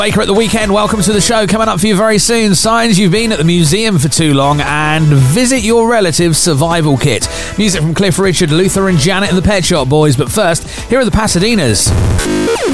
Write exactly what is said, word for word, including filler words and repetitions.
Baker at the Weekend, welcome to the show. Coming up for you very soon, signs you've been at the museum for too long, and visit your relative's survival kit. Music from Cliff Richard, Luther and Janet and the Pet Shop Boys, but first, here are the Pasadenas.